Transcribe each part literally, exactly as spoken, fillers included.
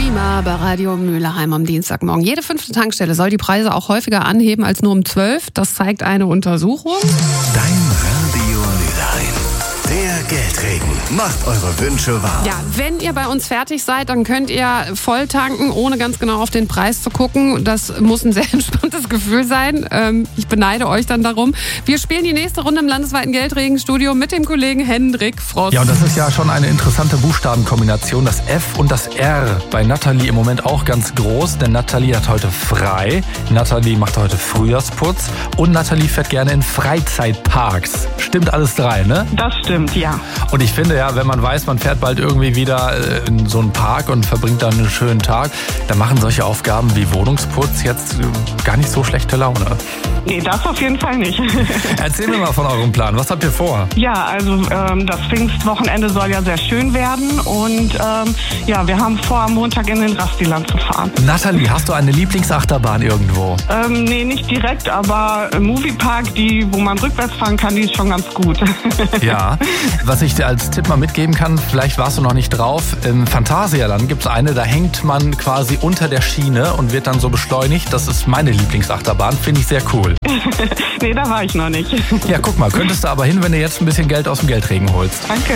Dreamer bei Radio Mülheim am Dienstagmorgen. Jede fünfte Tankstelle soll die Preise auch häufiger anheben als nur um zwölf. Das zeigt eine Untersuchung. Dein Radio Mülheim. Der Geldregen macht eure Wünsche wahr. Ja, wenn ihr bei uns fertig seid, dann könnt ihr voll tanken, ohne ganz genau auf den Preis zu gucken. Das muss ein sehr entspanntes Gefühl sein. Ähm, ich beneide euch dann darum. Wir spielen die nächste Runde im landesweiten Geldregenstudio mit dem Kollegen Hendrik Frost. Ja, und das ist ja schon eine interessante Buchstabenkombination. Das F und das R. Bei Nathalie im Moment auch ganz groß, denn Nathalie hat heute frei. Nathalie macht heute Frühjahrsputz und Nathalie fährt gerne in Freizeitparks. Stimmt alles drei, ne? Das stimmt, ja. Und ich finde ja, wenn man weiß, man fährt bald irgendwie wieder in so einen Park und verbringt dann einen schönen Tag, dann machen solche Aufgaben wie Wohnungsputz jetzt gar nicht so schlechte Laune. Nee, das auf jeden Fall nicht. Erzähl mir mal von eurem Plan. Was habt ihr vor? Ja, also ähm, das Pfingstwochenende soll ja sehr schön werden und ähm, ja, wir haben vor, am Montag in den Rastiland zu fahren. Nathalie, hast du eine Lieblingsachterbahn irgendwo? Ähm, nee, nicht direkt, aber im Moviepark, die, wo man rückwärts fahren kann, die ist schon ganz gut. Ja, was ich dir als Tipp mal mitgeben kann, vielleicht warst du noch nicht drauf, im Phantasialand gibt es eine, da hängt man quasi unter der Schiene und wird dann so beschleunigt. Das ist meine Lieblingsachterbahn, finde ich sehr cool. Nee, da war ich noch nicht. Ja, guck mal, könntest du aber hin, wenn du jetzt ein bisschen Geld aus dem Geldregen holst. Danke.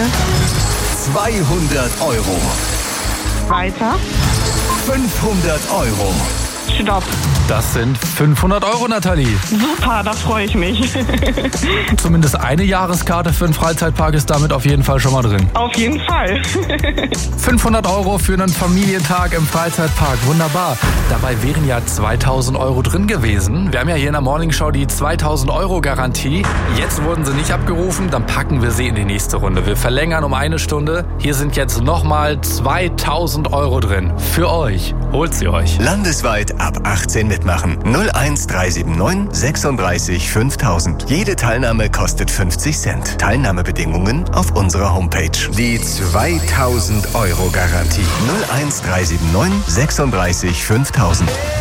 zweihundert Euro. Weiter. fünfhundert Euro. Stopp. Das sind fünfhundert Euro, Nathalie. Super, da freue ich mich. Zumindest eine Jahreskarte für einen Freizeitpark ist damit auf jeden Fall schon mal drin. Auf jeden Fall. fünfhundert Euro für einen Familientag im Freizeitpark. Wunderbar. Dabei wären ja zweitausend Euro drin gewesen. Wir haben ja hier in der Morningshow die zweitausend Euro Garantie. Jetzt wurden sie nicht abgerufen, dann packen wir sie in die nächste Runde. Wir verlängern um eine Stunde. Hier sind jetzt nochmal zweitausend Euro drin. Für euch. Holt sie euch. Landesweit ab achtzehn mitmachen. null eins drei sieben neun sechsunddreißig fünftausend. Jede Teilnahme kostet fünfzig Cent. Teilnahmebedingungen auf unserer Homepage. Die zweitausend Euro Garantie. null eins drei sieben neun sechsunddreißig fünftausend.